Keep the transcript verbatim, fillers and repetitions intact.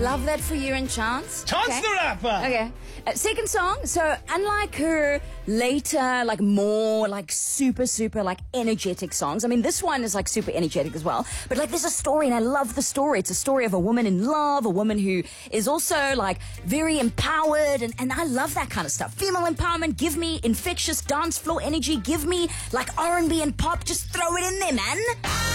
Love that for you and Chance. Chance Okay. the Rapper! Okay. Uh, second song. So unlike her later, like more like super, super like energetic songs. I mean, this one is like super energetic as well. But like there's a story and I love the story. It's a story of a woman in love, a woman who is also like very empowered. And, and I love that kind of stuff. Female empowerment. Give me infectious dance floor energy. Give me like R and B and pop. Just throw it in there, man.